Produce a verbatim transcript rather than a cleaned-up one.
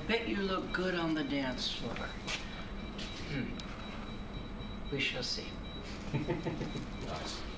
bet you look good on the dance floor. Hmm. We shall see. Nice.